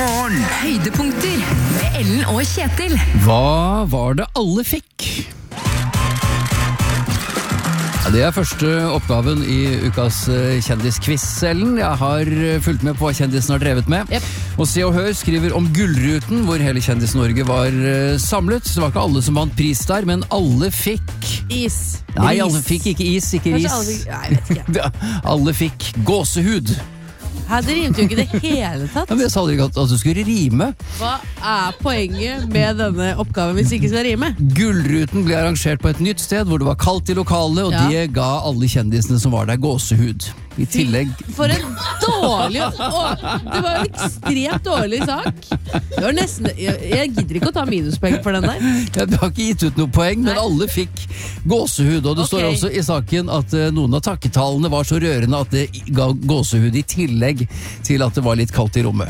morgen. Høydepunkter med Ellen og Kjetil. Hva var det alle fikk? Ja, det er første oppgaven i ukas kjendisquiz, Ellen. Jeg har fulgt med på hva kjendisen har drevet med. Yep. Og Se og Hør skriver om Gullruten, hvor hele Kjendis-Norge var samlet. Det var ikke alle som vant pris der, men alle fikk... Is. Nei, alle fikk ikke is, ikke ris. Kanskje alle fikk... Nei, jeg vet ikke. Alle fikk gåsehud. Her, det rimte jo ikke det hele tatt. Ja, men jeg sa aldri at du skulle rime. Hva er poenget med denne oppgaven hvis det ikke skal rime? Gullruten ble arrangert på et nytt sted hvor det var kaldt i lokalet, og Ja. det ga alle kjendisene som var der gåsehud. I tillegg... For en dårlig... Det var en ekstremt dårlig sak. Det var nesten... Jeg gidder ikke å ta minuspoeng for den der. Ja, du har ikke gitt ut noe poeng, men Nei. alle fikk gåsehud. Og det Ok. står også i saken at noen av takketallene var så rørende at det ga gåsehud i tillegg til at det var litt kaldt i rommet.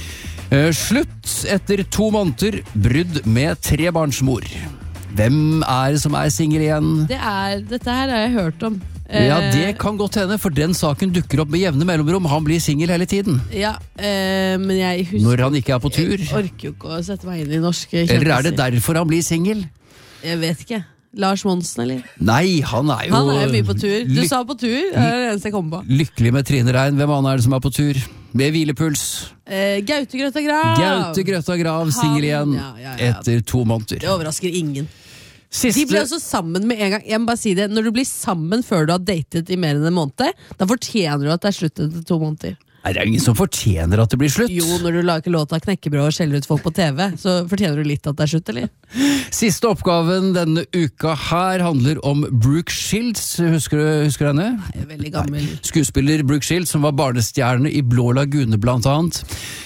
Slutt etter 2 måneder, brudd med 3-barnsmor. Hvem er det som er single igjen? Dette her har jeg hørt om. Ja, det kan godt hende, for den saken dukker opp med jevne mellomrom. Han blir single hele tiden. Ja, men jeg husker... Når han ikke er på tur. Jeg orker jo ikke å sette meg inn i norske kjendiser. Eller er det derfor han blir single? Jeg vet ikke. Lars Monsen, eller? Nei, han er jo... Han er jo mye på tur. Du sa på tur, det er det eneste jeg kommer på. Lykkelig med Trine Rein. Hvem annen er det som er på tur? Med hvilepuls. Gaute Grøtta Grav. Gaute Grøtta Grav, single igjen Ja. etter 2 måneder. Det overrasker ingen. Siste... De ble også sammen med en gang. Jeg må bare si det. Når du blir sammen før du har datet i mer enn en måned, da fortjener du at det er slutt etter 2 måneder. Nei, det er ingen som fortjener at det blir slutt. Jo, når du lager låta Knekkebrød og skjeller ut folk på TV, så fortjener du litt at det er slutt, eller? Siste oppgaven denne uka her handler om Brooke Shields. Husker du henne? Jeg er veldig gammel. Skuespiller Brooke Shields, som var barnestjerne i Blå Lagune blant annet.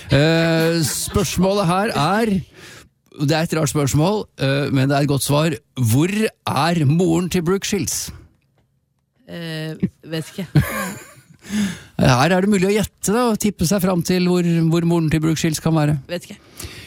Spørsmålet her er... Det er et rart spørsmål, men det er et godt svar. Hvor er moren til Brooke Shields? Vet ikke. Her er det mulig å gjette da, og tippe seg fram til hvor moren til Brooke Shields kan være. Vet ikke.